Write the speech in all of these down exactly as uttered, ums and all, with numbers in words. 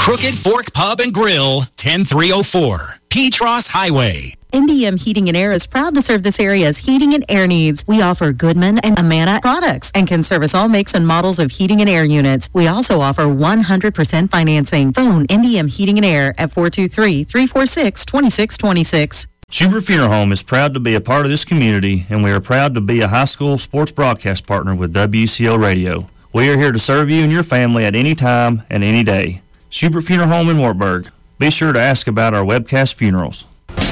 Crooked Fork Pub and Grill, ten three oh four, Petros Highway. M B M Heating and Air is proud to serve this area's heating and air needs. We offer Goodman and Amana products and can service all makes and models of heating and air units. We also offer one hundred percent financing. Phone M B M Heating and Air at four two three, three four six, two six two six. Schubert Funeral Home is proud to be a part of this community, and we are proud to be a high school sports broadcast partner with W C O Radio. We are here to serve you and your family at any time and any day. Schubert Funeral Home in Wartburg. Be sure to ask about our webcast funerals.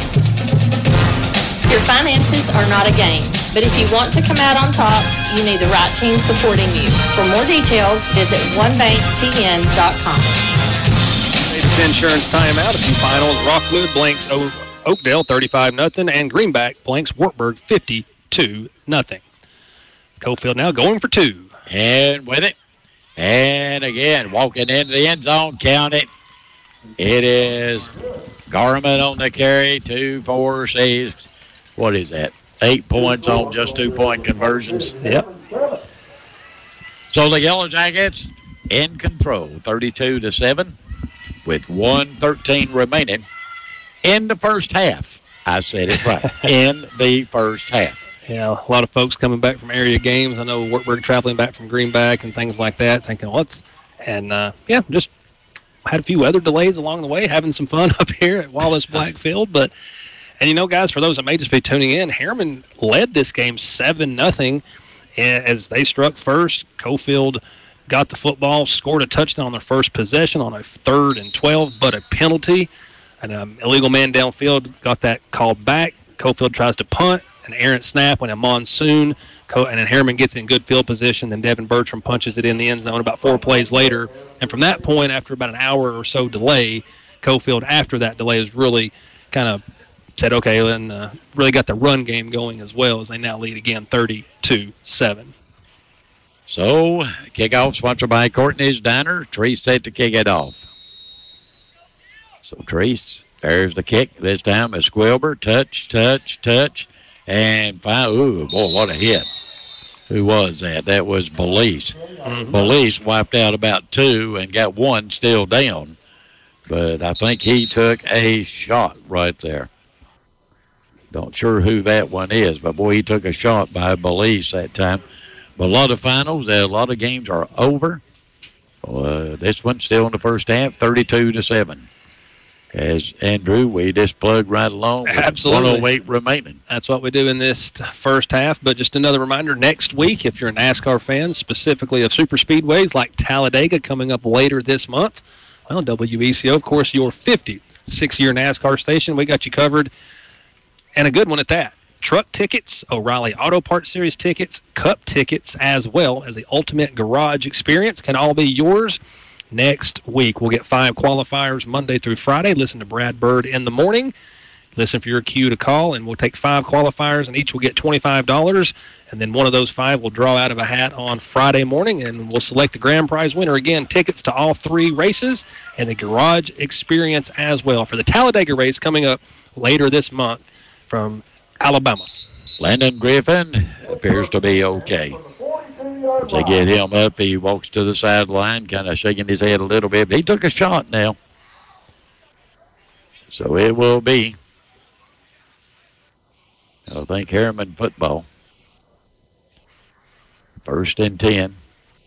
Your finances are not a game, but if you want to come out on top, you need the right team supporting you. For more details, visit one bank t n dot com. Davis Insurance timeout. A few finals. Rockwood blanks o- Oakdale thirty-five nothing, and Greenback blanks Wartburg fifty-two nothing. Cofield now going for two. And with it. And again, walking into the end zone, count it. It is Garman on the carry, two, four, six. What is that? Eight points on just two-point conversions. Yep. So the Yellow Jackets in control, thirty-two to seven, with one thirteen remaining in the first half. I said it right. In the first half. Yeah, a lot of folks coming back from area games. I know Wartburg traveling back from Greenback and things like that, thinking, what's, and uh, yeah, just had a few weather delays along the way, having some fun up here at Wallace Blackfield. But, and you know, guys, for those that may just be tuning in, Harriman led this game seven nothing as they struck first. Cofield got the football, scored a touchdown on their first possession on a third and twelve, but a penalty. An um, illegal man downfield got that called back. Cofield tries to punt. An errant snap when a monsoon, and then Harriman gets in good field position, then Devin Bertram punches it in the end zone about four plays later. And from that point, after about an hour or so delay, Cofield, after that delay, has really kind of said, okay, and uh, really got the run game going as well, as they now lead again thirty-two seven. So, kickoff sponsored by Courtney's Diner. Treese set to kick it off. So, Treese, there's the kick. This time it's Squilber. Touch, touch, touch. And, five, ooh, boy, what a hit. Who was that? That was Belize. Mm-hmm. Belize wiped out about two and got one still down. But I think he took a shot right there. Don't sure who that one is, but, boy, he took a shot by Belize that time. But a lot of finals, a lot of games are over. Uh, this one's still in the first half, thirty-two to seven. As Andrew, we just plug right along with Absolutely. one oh eight remaining. That's what we do in this first half. But just another reminder, next week, if you're a NASCAR fan, specifically of super speedways like Talladega coming up later this month, well, W E C O, of course, your fifty-six-year NASCAR station. We got you covered, and a good one at that. Truck tickets, O'Reilly Auto Parts Series tickets, Cup tickets, as well as the Ultimate Garage Experience can all be yours. Next week, we'll get five qualifiers Monday through Friday. Listen to Brad Bird in the morning. Listen for your cue to call, and we'll take five qualifiers, and each will get twenty-five dollars. And then one of those five will draw out of a hat on Friday morning, and we'll select the grand prize winner. Again, tickets to all three races and the garage experience as well for the Talladega race coming up later this month from Alabama. Landon Griffin appears to be okay. As they get him up, he walks to the sideline, kind of shaking his head a little bit. But he took a shot now. So it will be, I think, Harriman football. First and ten.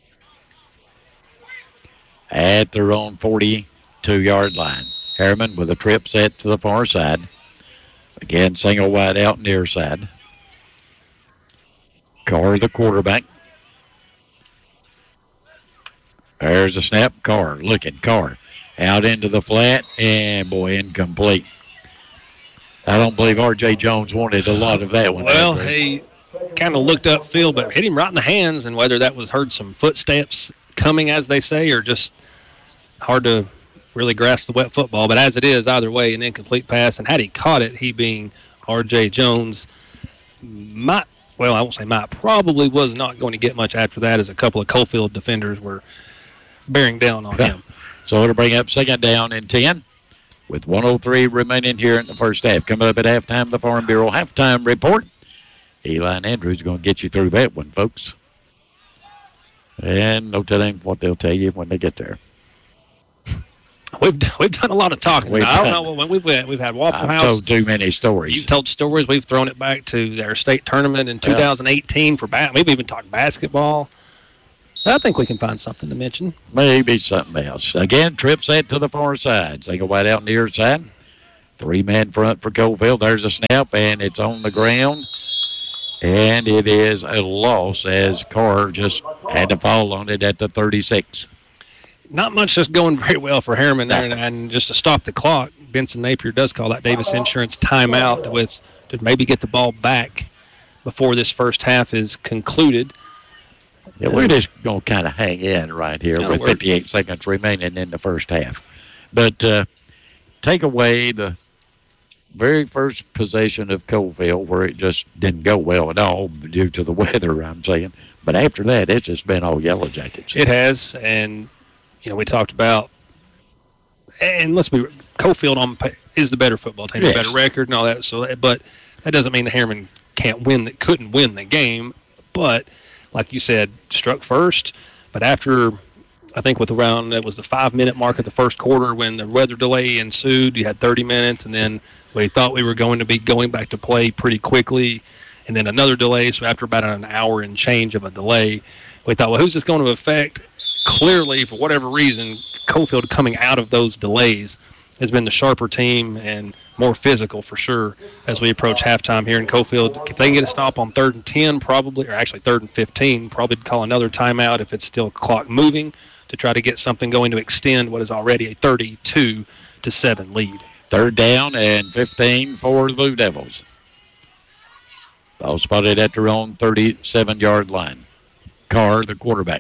At their own forty-two-yard line. Harriman with a trip set to the far side. Again, single wide out near side. Carr, the quarterback. There's a snap. Carr, looking. Carr out into the flat, and, boy, incomplete. I don't believe R J Jones wanted a lot of that one. Well, he kind of looked upfield, but hit him right in the hands, and whether that was heard some footsteps coming, as they say, or just hard to really grasp the wet football. But as it is, either way, an incomplete pass. And had he caught it, he being R J Jones, might, well, I won't say might, probably was not going to get much after that, as a couple of Cofield defenders were bearing down on him. So it'll bring up second down and ten with one oh three remaining here in the first half. Coming up at halftime, the Farm Bureau halftime report. Eli and Andrews going to get you through that one, folks. And no telling what they'll tell you when they get there. We've we've done a lot of talking. We've I don't done, know when we've we've had Waffle I've House. told too many stories. You've told stories. We've thrown it back to their state tournament in two thousand eighteen yeah. for bat. We've even talked basketball. I think we can find something to mention. Maybe something else. Again, trip set to the far side. So they go right out near side. Three-man front for Cofield. There's a snap, and it's on the ground. And it is a loss as Carr just had to fall on it at the thirty-six. Not much just going very well for Harriman there. And, and just to stop the clock, Benson Napier does call that Davis Insurance timeout with to maybe get the ball back before this first half is concluded. Yeah, we're just going to kind of hang in right here That'll with work. fifty-eight seconds remaining in the first half. But uh, take away the very first possession of Cofield where it just didn't go well at all due to the weather, I'm saying. But after that, it's just been all Yellow Jackets. It has, and, you know, we talked about, and let's be, Cofield on is the better football team, yes. the better record and all that. So, but that doesn't mean the Harriman can't win, that couldn't win the game. But, like you said, struck first, but after, I think with around, it was the five-minute mark of the first quarter when the weather delay ensued. You had thirty minutes, and then we thought we were going to be going back to play pretty quickly, and then another delay. So after about an hour and change of a delay, we thought, well, who's this going to affect? Clearly, for whatever reason, Cofield coming out of those delays has been the sharper team and more physical for sure as we approach halftime here in Cofield. If they get a stop on third and ten, probably, or actually third and fifteen, probably call another timeout if it's still clock moving to try to get something going to extend what is already a thirty-two to seven lead. Third down and fifteen for the Blue Devils. Ball spotted at their own thirty-seven-yard line. Carr, the quarterback.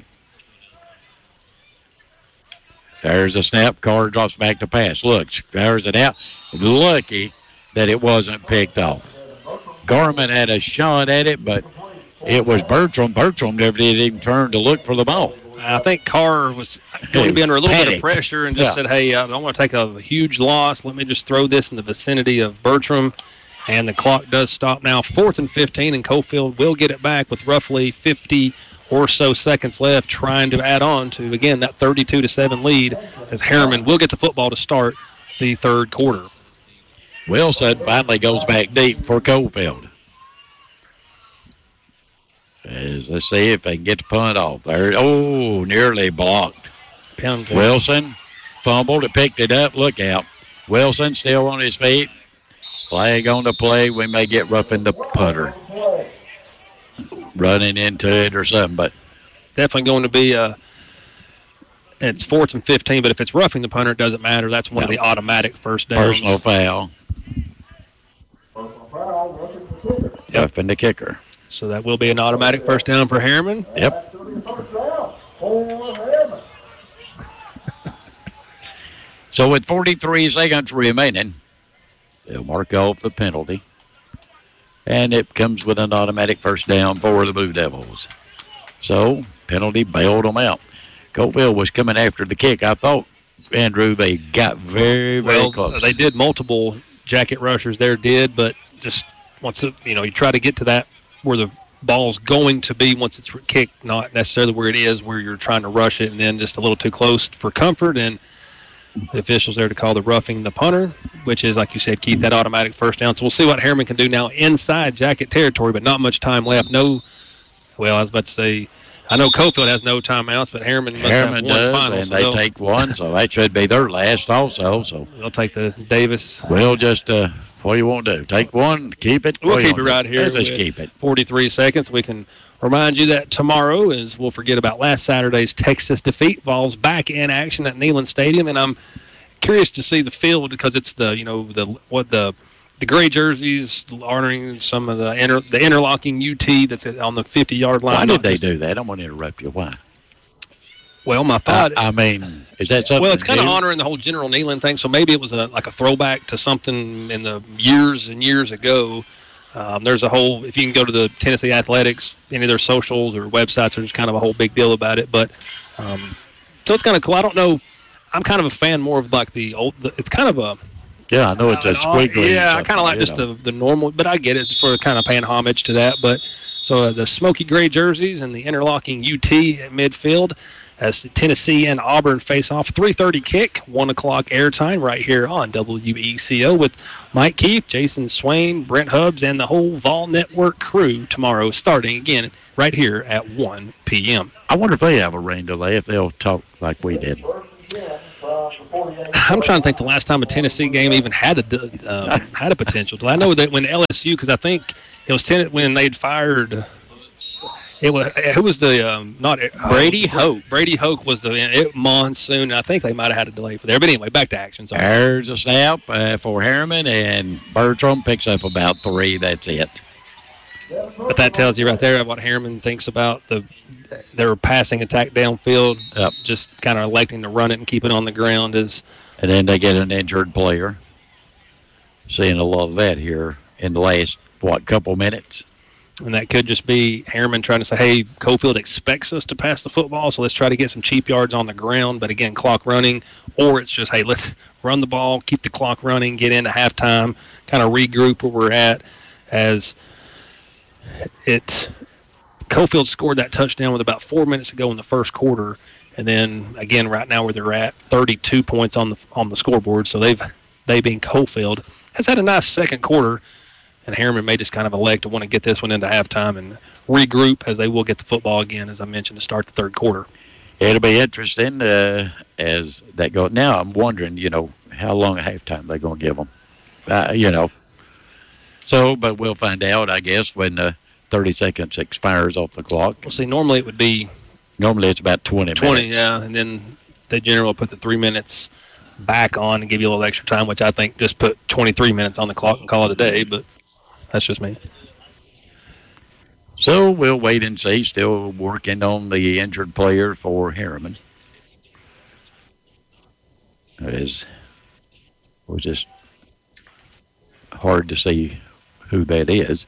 There's a snap. Carr drops back to pass. Look, there's it out. Lucky that it wasn't picked off. Garman had a shot at it, but it was Bertram. Bertram never did even turn to look for the ball. I think Carr was going to be under a little Panic. bit of pressure and just Yeah. said, hey, I don't want to take a huge loss. Let me just throw this in the vicinity of Bertram. And the clock does stop now. Fourth and fifteen, and Cofield will get it back with roughly fifty or so seconds left, trying to add on to, again, that thirty-two to seven lead as Harriman will get the football to start the third quarter. Wilson finally goes back deep for Cofield. As let's see if they can get the punt off there. Oh, nearly blocked. Pound Wilson fumbled it, picked it up. Look out. Wilson still on his feet. Flag on the play. We may get roughing the punter. Running into it or something, but definitely going to be a, it's fourth and fifteen, but if it's roughing the punter, it doesn't matter. That's one no. of the automatic first downs. Personal foul. Yep. Roughing the kicker. So that will be an automatic first down for Harriman. Yep. So with forty-three seconds remaining, they'll mark off the penalty. And it comes with an automatic first down for the Blue Devils. So, penalty bailed them out. Cofield was coming after the kick. I thought, Andrew, they got very, very well, close. They did multiple jacket rushers there, did, but just once, it, you know, you try to get to that where the ball's going to be once it's kicked, not necessarily where it is, where you're trying to rush it, and then just a little too close for comfort, and the officials there to call the roughing the punter, which is, like you said, keep that automatic first down. So we'll see what Harriman can do now inside jacket territory, but not much time left. No, well, I was about to say, I know Cofield has no timeouts, but Harriman must Harriman have one does, final. and so they take one, so that should be their last also. So they'll take the Davis. We'll just, uh, what do you want to do? Take one, keep it? We'll keep it right here. Let's just keep it. forty-three seconds. We can remind you that tomorrow is, we'll forget about last Saturday's Texas defeat. Vols back in action at Neyland Stadium, and I'm curious to see the field because it's the, you know, the what the the gray jerseys honoring some of the inter, the interlocking U T that's on the fifty-yard line. Why did they do that? I'm going to interrupt you. Why? Well, my thought. I, I mean, is that something? Well, it's kind of new? honoring the whole General Neyland thing, so maybe it was a like a throwback to something in the years and years ago. Um, there's a whole, if you can go to the Tennessee Athletics, any of their socials or websites, there's kind of a whole big deal about it. But um, so it's kind of cool. I don't know. I'm kind of a fan more of like the old, the, it's kind of a. Yeah, I know it's a squiggly. Yeah, I kind of like just the, the normal, but I get it for kind of paying homage to that. But so uh, the smoky gray jerseys and the interlocking U T at midfield. as Tennessee and Auburn face off. three thirty kick, one o'clock airtime right here on W E C O with Mike Keefe, Jason Swain, Brent Hubbs, and the whole Vol Network crew tomorrow, starting again right here at one p.m. I wonder if they have a rain delay, if they'll talk like we did. I'm trying to think the last time a Tennessee game even had a uh, had a potential. I know that when L S U, because I think it was ten, when they'd fired. It was who was the um, not uh, Brady Hoke. Brady Hoke was the it, monsoon. I think they might have had a delay for there, but anyway, back to action. Sorry. There's a snap uh, for Harriman, and Bertram picks up about three. That's it. But that tells you right there what Harriman thinks about the their passing attack downfield. Yep. Just kind of electing to run it and keep it on the ground is. And then they get an injured player. Seeing a lot of that here in the last what couple minutes. And that could just be Harriman trying to say, hey, Cofield expects us to pass the football, so let's try to get some cheap yards on the ground. But, again, clock running. Or it's just, hey, let's run the ball, keep the clock running, get into halftime, kind of regroup where we're at. As it Cofield scored that touchdown with about four minutes to go in the first quarter. And then, again, right now where they're at, thirty-two points on the on the scoreboard. So they've they being Cofield has had a nice second quarter. And Harriman may just kind of elect to want to get this one into halftime and regroup, as they will get the football again, as I mentioned, to start the third quarter. It'll be interesting uh, as that goes. Now I'm wondering, you know, how long a halftime they're going to give them. Uh, you know. So, but we'll find out, I guess, when uh, thirty seconds expires off the clock. Well, see, normally it would be... Normally it's about twenty, twenty minutes. yeah, and then they generally put the three minutes back on and give you a little extra time, which I think just put twenty-three minutes on the clock and call it a day, but... That's just me. So we'll wait and see. Still working on the injured player for Harriman. It is it was just hard to see who that is.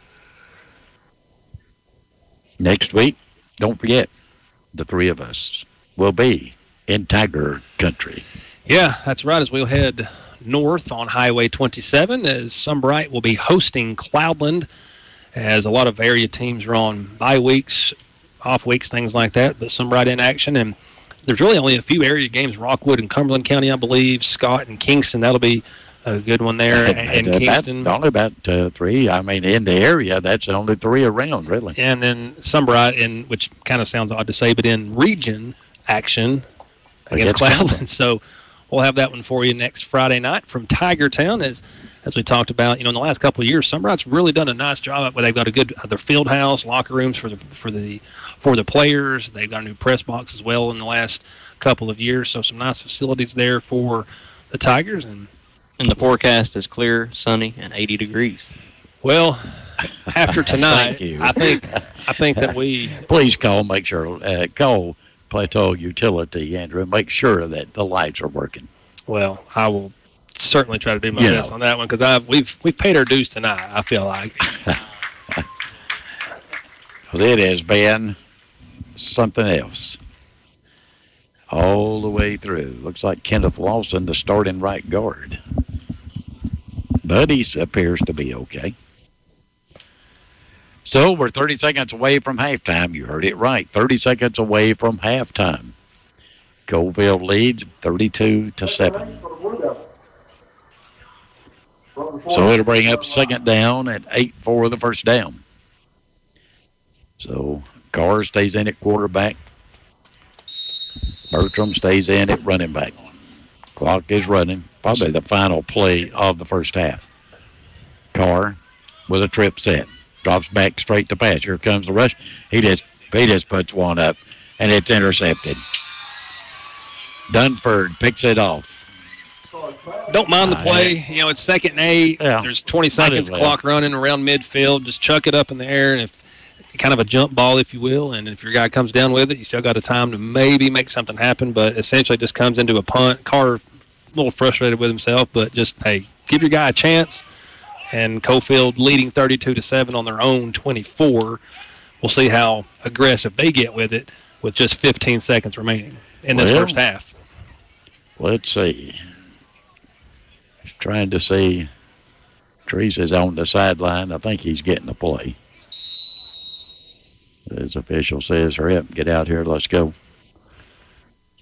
Next week, don't forget, the three of us will be in Tiger Country. Yeah, that's right. As we'll head north on Highway twenty-seven, as Sunbright will be hosting Cloudland, as a lot of area teams are on bye weeks, off weeks, things like that, but Sunbright in action. And there's really only a few area games, Rockwood and Cumberland County, I believe, Scott and Kingston. That'll be a good one there. And, and Kingston. Only about uh, three. I mean, in the area, that's the only three around, really. And then Sunbright, in, which kind of sounds odd to say, but in region action against Cloudland. So we'll have that one for you next Friday night from Tigertown. As as we talked about, you know, in the last couple of years, Sunbright's really done a nice job. Where they've got a good uh, their field house, locker rooms for the for the for the players. They've got a new press box as well in the last couple of years. So some nice facilities there for the Tigers. And and the forecast is clear, sunny, and eighty degrees. Well, after tonight, Thank you. I think I think that we please call. Make sure uh, call. Plateau Utility, Andrew, make sure that the lights are working. Well, I will certainly try to do my you best know. on that one, because I've we've we've paid our dues tonight, I feel like. Well, it has been something else all the way through. Looks like Kenneth Lawson, the starting right guard, but he appears to be okay. So we're thirty seconds away from halftime. You heard it right. thirty seconds away from halftime. Cofield leads thirty-two to seven. So it'll bring up second down at eight for the first down. So Carr stays in at quarterback. Bertram stays in at running back. Clock is running. Probably the final play of the first half. Carr with a trip set. Drops back straight to pass. Here comes the rush. He just he just puts one up, and it's intercepted. Dunford picks it off. Don't mind the play. You know, it's second and eight. Yeah. There's twenty seconds, clock running around midfield. Just chuck it up in the air, and if kind of a jump ball, if you will, and if your guy comes down with it, you still got a time to maybe make something happen, but essentially it just comes into a punt. Carr a little frustrated with himself, but just, hey, give your guy a chance. And Cofield leading thirty-two to seven on their own twenty-four. We'll see how aggressive they get with it with just fifteen seconds remaining in this well, first half. Let's see. Trying to see. Treese is on the sideline. I think he's getting a play. His official says, hurry up, get out here, let's go.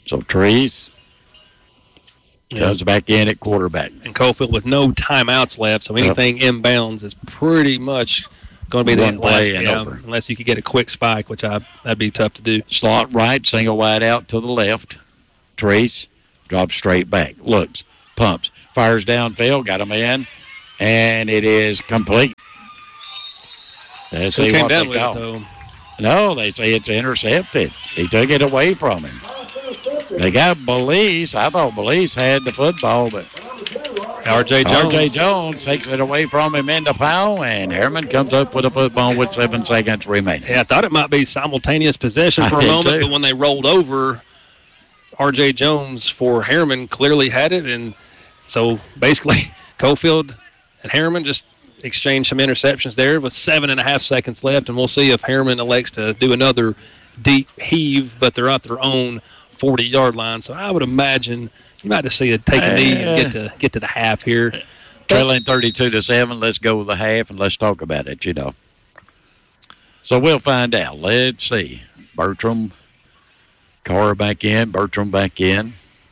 So Treese comes back in at quarterback. And Cofield with no timeouts left, so anything yep. inbounds is pretty much going to be the last play, yeah, unless you could get a quick spike, which I that'd be tough to do. Slot right, single wide out to the left. Treese drops straight back, looks, pumps, fires downfield, got a man, and it is complete. They say came what down they with call. it, though. No, they say it's intercepted. He took it away from him. They got Belize. I thought Belize had the football, but R J Jones. R J Jones takes it away from him into foul, and Harriman comes up with a football with seven seconds remaining. Yeah, I thought it might be simultaneous possession for I a moment, too. but when they rolled over, R J Jones for Harriman clearly had it, and so basically Cofield and Harriman just exchanged some interceptions there with seven and a half seconds left, and we'll see if Harriman elects to do another deep heave, but they're at their own forty-yard line. So I would imagine you might just see it take a knee and get to get to the half here. Trailing thirty-two to seven. Let's go with the half and let's talk about it. You know. So we'll find out. Let's see. Bertram, Carr back in. Bertram back in.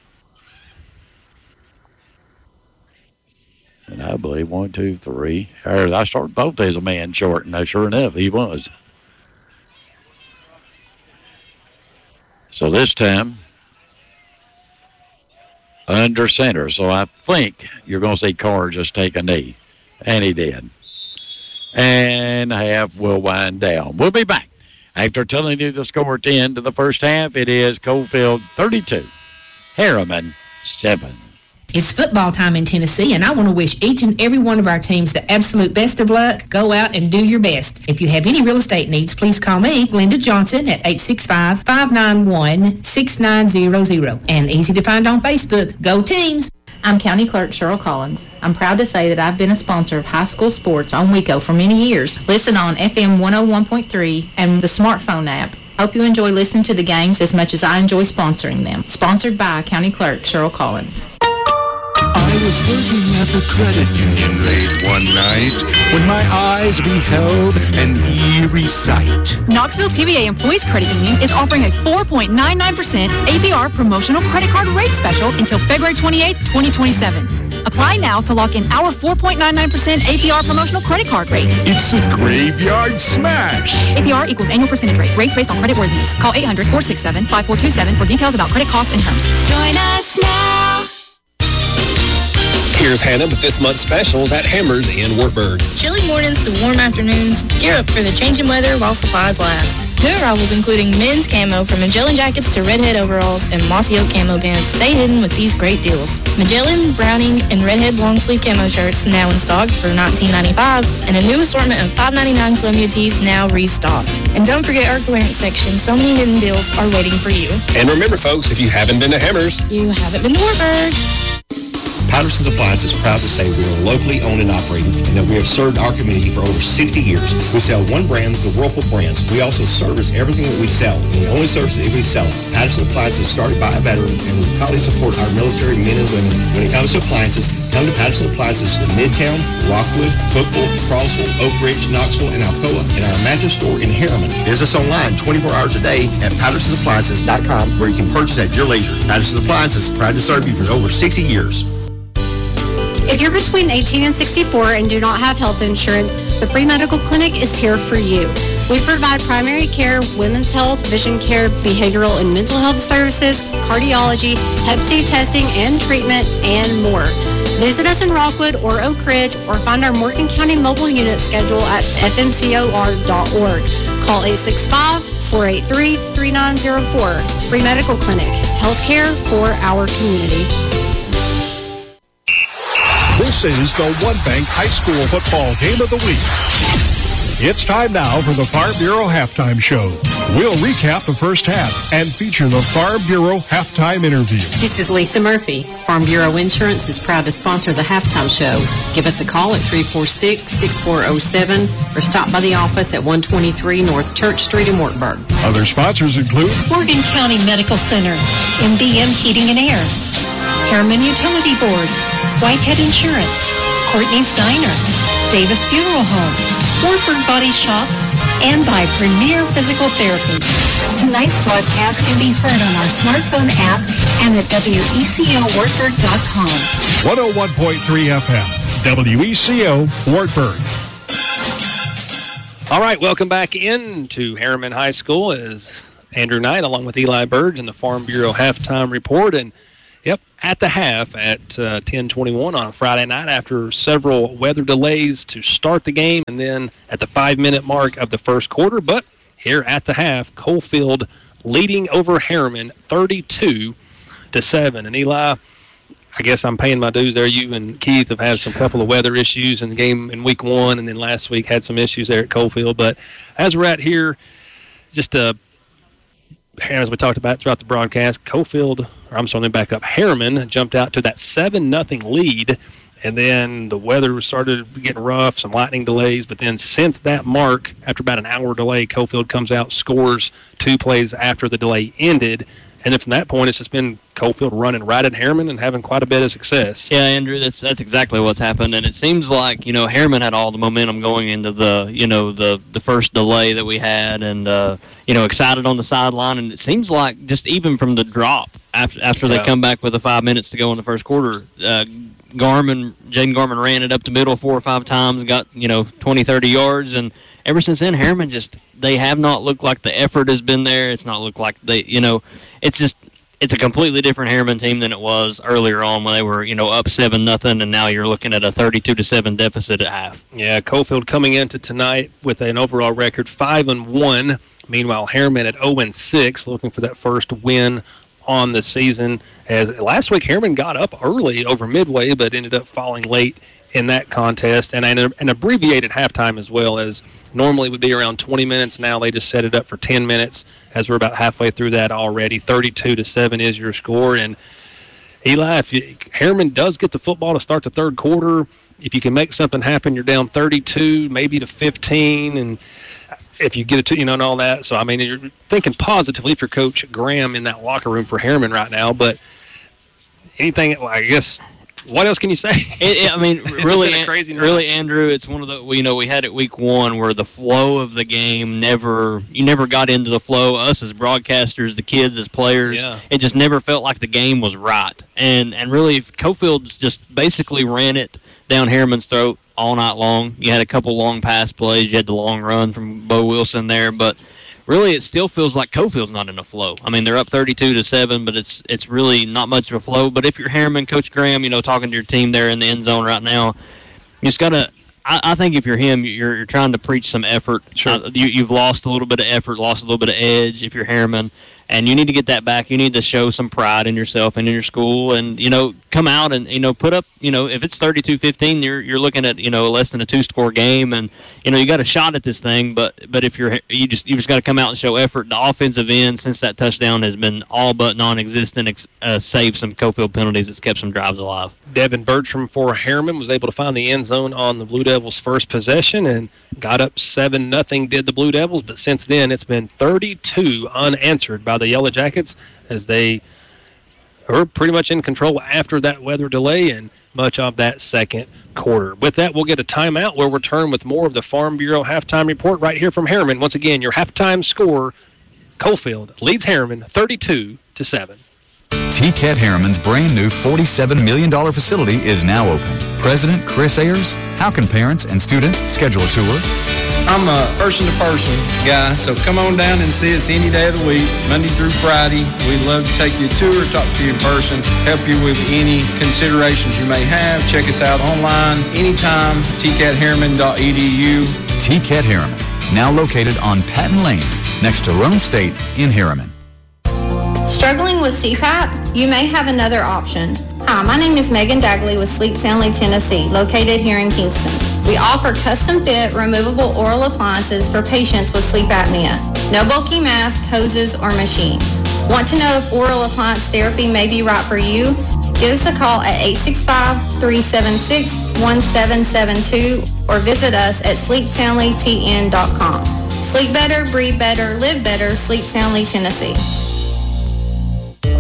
And I believe one, two, three. I started both as a man short, and sure enough, he was. So this time, under center. So I think you're going to see Carr just take a knee. And he did. And half will wind down. We'll be back. After telling you the score at the end of the first half, it is Cofield thirty-two, Harriman seven. It's football time in Tennessee, and I want to wish each and every one of our teams the absolute best of luck. Go out and do your best. If you have any real estate needs, please call me, Glenda Johnson, at eight six five, five nine one, six nine zero zero. And easy to find on Facebook. Go Teams! I'm County Clerk Cheryl Collins. I'm proud to say that I've been a sponsor of high school sports on WECO for many years. Listen on F M one oh one point three and the smartphone app. Hope you enjoy listening to the games as much as I enjoy sponsoring them. Sponsored by County Clerk Cheryl Collins. I was working at the credit union late one night when my eyes beheld an eerie sight. Knoxville T V A Employees Credit Union is offering a four point nine nine percent A P R promotional credit card rate special until February twenty-eighth, twenty twenty-seven. Apply now to lock in our four point nine nine percent A P R promotional credit card rate. It's a graveyard smash. A P R equals annual percentage rate. Rates based on credit worthiness. Call eight hundred, four six seven, five four two seven for details about credit costs and terms. Join us now. Here's Hannah with this month's specials at Hammers in Wartburg. Chilly mornings to warm afternoons. Gear up for the changing weather while supplies last. New arrivals including men's camo from Magellan jackets to Redhead overalls and Mossy Oak camo pants. Stay hidden with these great deals. Magellan, Browning, and Redhead long sleeve camo shirts now in stock for nineteen ninety-five dollars, and a new assortment of five ninety-nine Columbia tees now restocked. And don't forget our clearance section. So many hidden deals are waiting for you. And remember, folks, if you haven't been to Hammers, you haven't been to Wartburg. Patterson's Appliance is proud to say we are locally owned and operated and that we have served our community for over sixty years. We sell one brand, the Whirlpool brands. We also service everything that we sell, and we only service it if we sell it. Patterson Appliances is started by a veteran, and we proudly support our military men and women. When it comes to appliances, come to Patterson Appliances in Midtown, Rockwood, Cookville, Crossville, Oak Ridge, Knoxville, and Alcoa, and our mattress store in Harriman. Visit us online twenty-four hours a day at pattersons appliances dot com, where you can purchase at your leisure. Patterson's Appliances, proud to serve you for over sixty years. If you're between eighteen and sixty-four and do not have health insurance, the Free Medical Clinic is here for you. We provide primary care, women's health, vision care, behavioral and mental health services, cardiology, hep C testing and treatment, and more. Visit us in Rockwood or Oak Ridge, or find our Morgan County mobile unit schedule at f m c o r dot org. Call eight six five, four eight three, three nine zero four. Free Medical Clinic, healthcare for our community. This is the One Bank High School Football Game of the Week. It's time now for the Farm Bureau Halftime Show. We'll recap the first half and feature the Farm Bureau Halftime Interview. This is Lisa Murphy. Farm Bureau Insurance is proud to sponsor the Halftime Show. Give us a call at three four six, six four zero seven or stop by the office at one twenty-three North Church Street in Wartburg. Other sponsors include Morgan County Medical Center, M B M Heating and Air, Harriman Utility Board, Whitehead Insurance, Courtney's Diner, Davis Funeral Home, Wartburg Body Shop, and by Premier Physical Therapy. To Tonight's broadcast can be heard on our smartphone app and at W E C O Wartburg dot com. one oh one point three F M, W E C O Wartburg. All right, welcome back into Harriman High School as Andrew Knight along with Eli Burge in the Farm Bureau halftime report. And, yep, at the half at uh, ten twenty-one on a Friday night after several weather delays to start the game and then at the five-minute mark of the first quarter. But here at the half, Coalfield leading over Harriman thirty-two to seven. And, Eli, I guess I'm paying my dues there. You and Keith have had some couple of weather issues in the game in week one, and then last week had some issues there at Coalfield. But as we're at here, just uh, as we talked about throughout the broadcast, Coalfield, or I'm sorry, let me back up, Harriman jumped out to that seven nothing lead, and then the weather started getting rough, some lightning delays. But then since that mark, after about an hour delay, Coalfield comes out, scores two plays after the delay ended. And then from that point, it's just been Coalfield running right at Harriman and having quite a bit of success. Yeah, Andrew, that's that's exactly what's happened. And it seems like, you know, Harriman had all the momentum going into the, you know, the, the first delay that we had and, uh, you know, excited on the sideline. And it seems like just even from the drop, after, after yeah. they come back with the five minutes to go in the first quarter, uh, Garmin, Jaden Garmin ran it up the middle four or five times, got, you know, twenty, thirty yards. And ever since then, Harriman just, they have not looked like the effort has been there. It's not looked like they, you know, it's just, it's a completely different Harriman team than it was earlier on when they were, you know, up seven nothing, and now you're looking at a thirty-two to seven deficit at half. Yeah, Coalfield coming into tonight with an overall record five and one. Meanwhile, Harriman at oh and six, looking for that first win on the season. As last week, Harriman got up early over Midway, but ended up falling late in that contest, and an, an abbreviated halftime as well, as normally would be around twenty minutes. Now they just set it up for ten minutes, as we're about halfway through that already. thirty-two to seven is your score. And Eli, if you, Harriman does get the football to start the third quarter, if you can make something happen, you're down thirty-two, maybe to fifteen, and if you get it to, you know, and all that. So, I mean, you're thinking positively if you're Coach Graham in that locker room for Harriman right now. But anything, I guess, what else can you say? It, it, I mean, really, crazy really, Andrew, it's one of the, you know, we had it week one where the flow of the game never, you never got into the flow. Us as broadcasters, the kids as players, yeah. it just never felt like the game was right. And and really, Coalfield's just basically ran it down Harriman's throat all night long. You had a couple long pass plays. You had the long run from Bo Wilson there, but really, it still feels like Coalfield's not in a flow. I mean, they're up thirty-two to seven, but it's it's really not much of a flow. But if you're Harriman, Coach Graham, you know, talking to your team there in the end zone right now, you just got to I, I think if you're him, you're, you're trying to preach some effort. Sure. Uh, you, you've lost a little bit of effort, lost a little bit of edge if you're Harriman, and you need to get that back. You need to show some pride in yourself and in your school, and, you know, come out and, you know, put up, you know, if it's thirty-two fifteen, you're you're looking at, you know, less than a two-score game, and, you know, you got a shot at this thing, but but if you're, you just you just got to come out and show effort. The offensive end, since that touchdown has been all but non-existent, uh, save some Coalfield penalties. It's kept some drives alive. Devin Bertram for Harriman was able to find the end zone on the Blue Devils' first possession and got up seven nothing did the Blue Devils, but since then it's been thirty-two unanswered by the Yellow Jackets as they are pretty much in control after that weather delay and much of that second quarter. With that, we'll get a timeout. We'll return with more of the Farm Bureau halftime report right here from Harriman. Once again, your halftime score, Coalfield leads Harriman thirty-two to seven. T C A T Harriman's brand new forty-seven million dollars facility is now open. President Chris Ayers, how can parents and students schedule a tour? I'm a person-to-person guy, so come on down and see us any day of the week, Monday through Friday. We'd love to take you a tour, talk to you in person, help you with any considerations you may have. Check us out online anytime, T C A T Harriman dot E D U. T C A T Harriman, now located on Patton Lane, next to Roan State in Harriman. Struggling with C PAP? You may have another option. Hi, my name is Megan Dagley with Sleep Soundly Tennessee, located here in Kingston. We offer custom-fit, removable oral appliances for patients with sleep apnea. No bulky mask, hoses, or machine. Want to know if oral appliance therapy may be right for you? Give us a call at eight six five, three seven six, one seven seven two or visit us at sleep soundly t n dot com. Sleep better, breathe better, live better, Sleep Soundly Tennessee.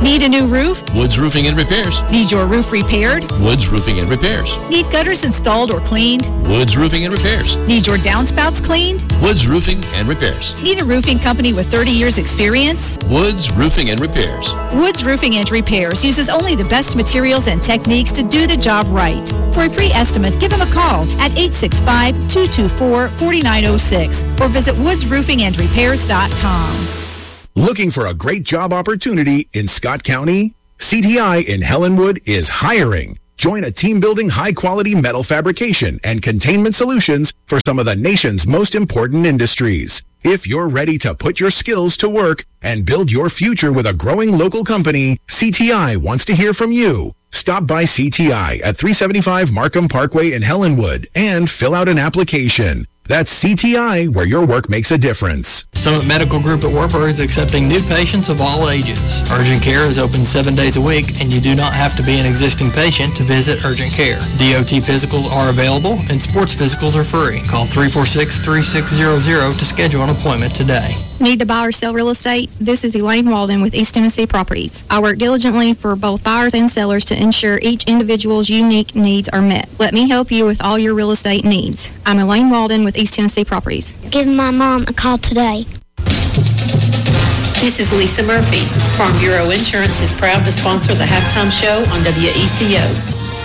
Need a new roof? Woods Roofing and Repairs. Need your roof repaired? Woods Roofing and Repairs. Need gutters installed or cleaned? Woods Roofing and Repairs. Need your downspouts cleaned? Woods Roofing and Repairs. Need a roofing company with thirty years experience? Woods Roofing and Repairs. Woods Roofing and Repairs uses only the best materials and techniques to do the job right. For a free estimate, give them a call at eight six five, two two four, four nine zero six or visit woods roofing and repairs dot com. Looking for a great job opportunity in Scott County? C T I in Helenwood is hiring. Join a team-building high-quality metal fabrication and containment solutions for some of the nation's most important industries. If you're ready to put your skills to work and build your future with a growing local company, C T I wants to hear from you. Stop by C T I at three seventy-five Markham Parkway in Helenwood and fill out an application. That's C T I, where your work makes a difference. Summit Medical Group at Wartburg is accepting new patients of all ages. Urgent Care is open seven days a week, and you do not have to be an existing patient to visit Urgent Care. D O T physicals are available, and sports physicals are free. Call three four six, three six zero zero to schedule an appointment today. Need to buy or sell real estate? This is Elaine Walden with East Tennessee Properties. I work diligently for both buyers and sellers to ensure each individual's unique needs are met. Let me help you with all your real estate needs. I'm Elaine Walden with East Tennessee Properties. Give my mom a call today. This is Lisa Murphy. Farm Bureau Insurance is proud to sponsor the halftime show on W E C O.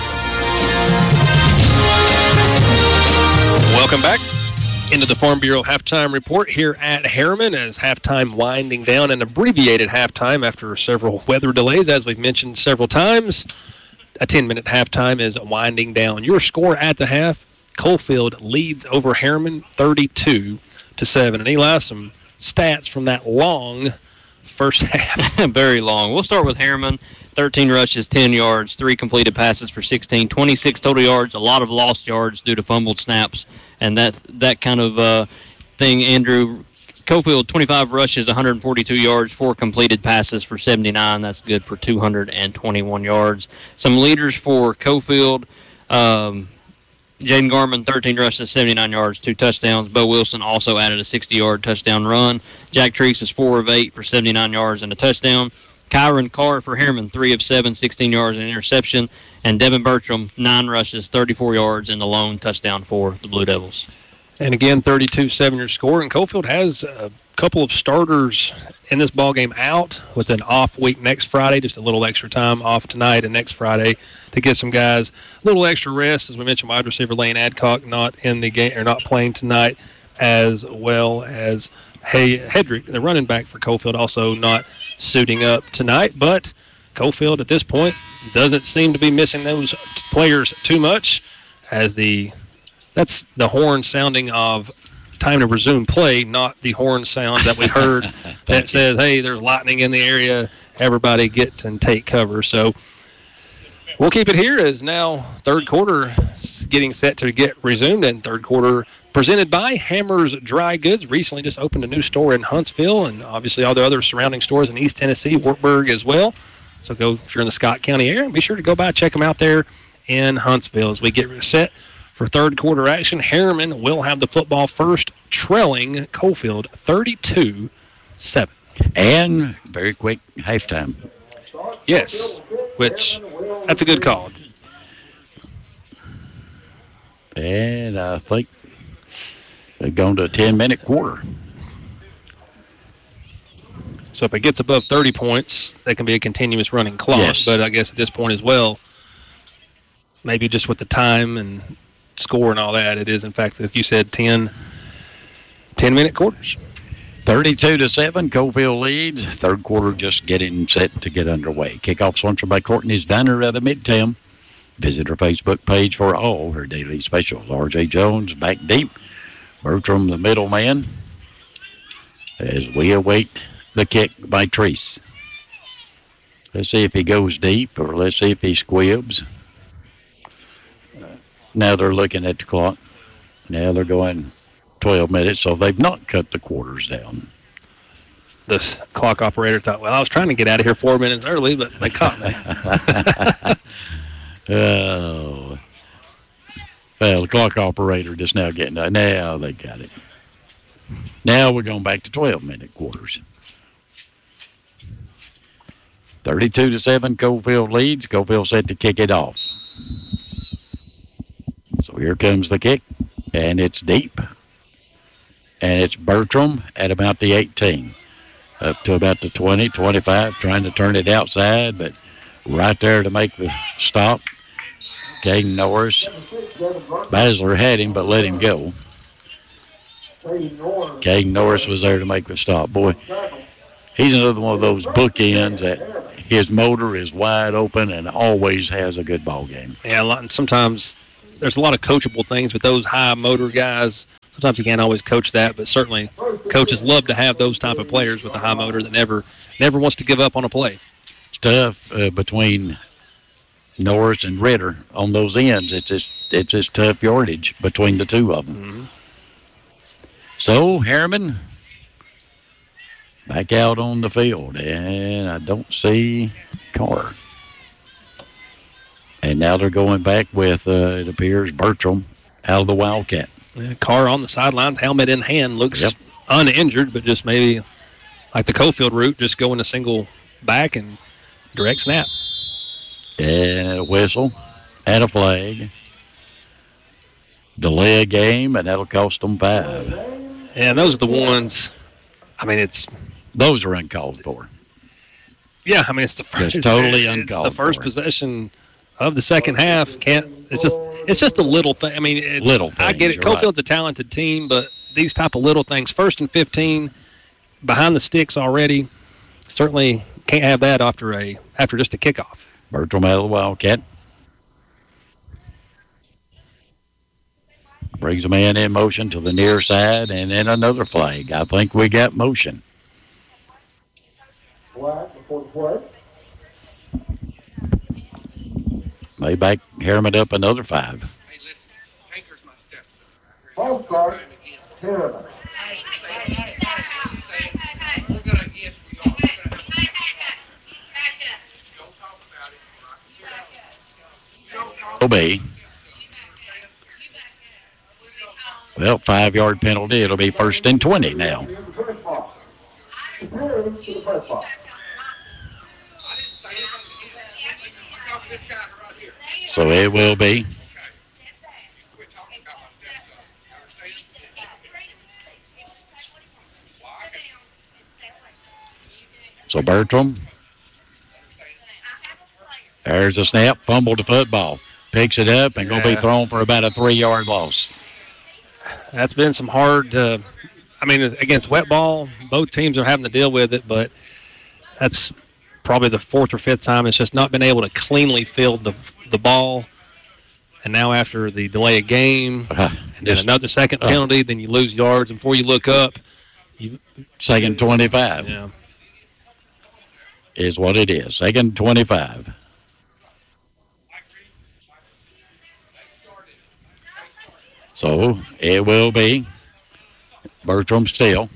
Welcome back into the Farm Bureau halftime report here at Harriman as halftime winding down, an abbreviated halftime after several weather delays, as we've mentioned several times. A ten-minute halftime is winding down. Your score at the half, Coalfield leads over Harriman thirty-two to seven. And Eli, some stats from that long first half. Very long. We'll start with Harriman. thirteen rushes, ten yards, three completed passes for sixteen, twenty-six total yards, a lot of lost yards due to fumbled snaps. And that's that kind of uh, thing, Andrew. Coalfield, twenty-five rushes, one hundred forty-two yards, four completed passes for seventy-nine. That's good for two hundred twenty-one yards. Some leaders for Coalfield. Um, Jaden Garman, thirteen rushes, seventy-nine yards, two touchdowns. Bo Wilson also added a sixty-yard touchdown run. Jack Treese is four of eight for seventy-nine yards and a touchdown. Kyron Carr for Harriman, three of seven, sixteen yards and an interception. And Devin Bertram, nine rushes, thirty-four yards, and a lone touchdown for the Blue Devils. And again, thirty-two seven your score. And Coalfield has a couple of starters in this ballgame out with an off week next Friday, just a little extra time off tonight and next Friday to get some guys a little extra rest. As we mentioned, wide receiver Lane Adcock not in the game or not playing tonight, as well as Hey Hedrick, the running back for Coalfield, also not suiting up tonight. But Coalfield at this point doesn't seem to be missing those players too much, as the that's the horn sounding of time to resume play, not the horn sound that we heard that says, hey, there's lightning in the area, everybody get and take cover. So we'll keep it here as now third quarter getting set to get resumed, and third quarter presented by Hammers Dry Goods. Recently just opened a new store in Huntsville, and obviously all the other surrounding stores in East Tennessee, Wartburg as well. So go if you're in the Scott County area, be sure to go by, check them out there in Huntsville. As we get set for third quarter action, Harriman will have the football first, trailing Coalfield thirty-two seven. And very quick halftime. Yes, which that's a good call. And I think they've gone to a ten-minute quarter. So if it gets above thirty points, that can be a continuous running clock. Yes. But I guess at this point as well, maybe just with the time and score and all that, it is, in fact, as you said, ten, ten-minute quarters. thirty-two to seven, Coalfield leads. Third quarter just getting set to get underway. Kickoff sponsored by Courtney's Diner out of Midtown. Visit her Facebook page for all her daily specials. R J Jones back deep. Bertram, the middleman, as we await the kick by Treese. Let's see if he goes deep, or let's see if he squibs. Now they're looking at the clock. Now they're going twelve minutes, so they've not cut the quarters down. The clock operator thought, well, I was trying to get out of here four minutes early, but they caught me. Oh. Well, the clock operator just now getting done. Now they got it. Now we're going back to twelve-minute quarters. thirty-two to seven, Cofield leads. Cofield set to kick it off. So here comes the kick, and it's deep. And it's Bertram at about the eighteen. Up to about the twenty, twenty-five, trying to turn it outside, but right there to make the stop. Caden Norris. Basler had him, but let him go. Caden Norris was there to make the stop. Boy, he's another one of those bookends that his motor is wide open and always has a good ball game. Yeah, a lot, and sometimes there's a lot of coachable things with those high motor guys. Sometimes you can't always coach that, but certainly coaches love to have those type of players with a high motor that never never wants to give up on a play. It's tough uh, between Norris and Ritter on those ends. It's just it's just tough yardage between the two of them. Mm-hmm. So Harriman back out on the field, and I don't see Carr. And now they're going back with, uh, it appears, Bertram out of the Wildcat. Yeah, Carr on the sidelines, helmet in hand, looks yep. uninjured, but just maybe like the Cofield route, just going a single back and direct snap. And a whistle and a flag. Delay a game, and that'll cost them five. And those are the ones, I mean, it's... Those are uncalled for. Yeah, I mean, it's the first... It's totally it's uncalled the first for. possession of the second half. Can't... It's just... It's just a little thing. I mean, it's, little things, I get it. Cofield's right. a talented team, but these type of little things, first and fifteen, behind the sticks already, certainly can't have that after a after just a kickoff. Bertram out of the Wildcat. Brings a man in motion to the near side, and then another flag. I think we got motion. Flag before the play. May back Harriman up another five. False start, Harriman. Obey. Well, five-yard penalty. It'll be first and twenty now. So it will be. So Bertram. There's a snap, fumble to football. Picks it up and going to be thrown for about a three-yard loss. That's been some hard, uh, I mean, against wet ball, both teams are having to deal with it, but that's probably the fourth or fifth time it's just not been able to cleanly field the the ball. And now after the delay of game, uh, and then another second penalty, uh, then you lose yards. And before you look up, you second twenty-five. Yeah. Is what it is. Second twenty-five. So it will be Bertram still.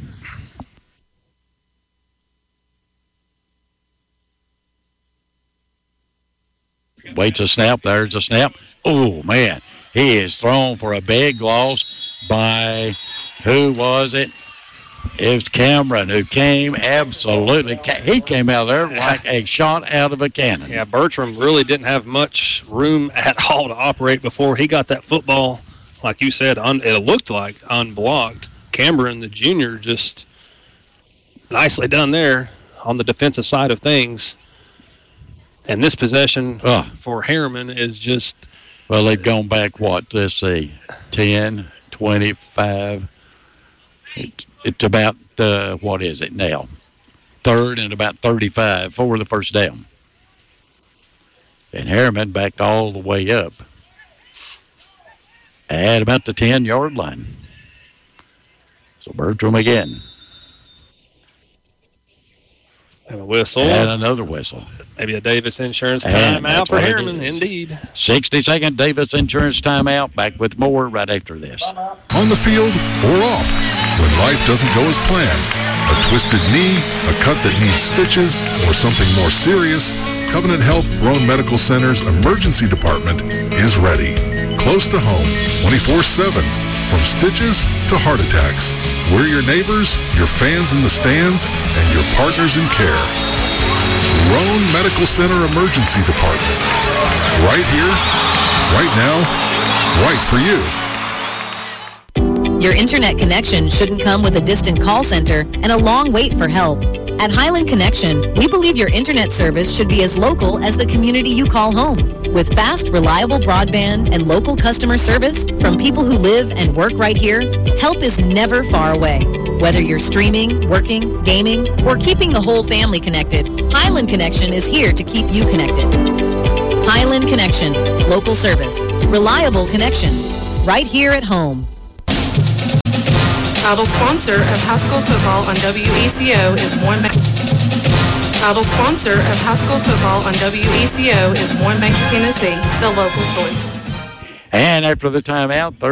Waits a snap. There's a snap. Oh, man. He is thrown for a big loss by, who was it? It was Cameron who came absolutely. He came out there like a shot out of a cannon. Yeah, Bertram really didn't have much room at all to operate before he got that football, like you said, un, it looked like unblocked. Cameron, the junior, just nicely done there on the defensive side of things. And this possession oh. for Harriman is just... Well, they've gone back, what, let's see, ten, twenty-five. It's, it's about, uh, what is it now? Third and about thirty-five for the first down. And Harriman backed all the way up at about the ten-yard line. So Bertram again. And a whistle. And another whistle. Maybe a Davis Insurance timeout for Harriman, indeed. sixty-second Davis Insurance timeout. Back with more right after this. On the field or off, when life doesn't go as planned, a twisted knee, a cut that needs stitches, or something more serious, Covenant Health Roan Medical Center's emergency department is ready. Close to home, twenty-four seven. From stitches to heart attacks. We're your neighbors, your fans in the stands, and your partners in care. Roan Medical Center Emergency Department. Right here, right now, right for you. Your internet connection shouldn't come with a distant call center and a long wait for help. At Highland Connection, we believe your internet service should be as local as the community you call home. With fast, reliable broadband and local customer service from people who live and work right here, help is never far away. Whether you're streaming, working, gaming, or keeping the whole family connected, Highland Connection is here to keep you connected. Highland Connection, local service, reliable connection, right here at home. Title sponsor of high school football on W E C O is Warren Bank. Title sponsor of high school football on W E C O is Warren Bank, Tennessee, the local choice. And after the timeout,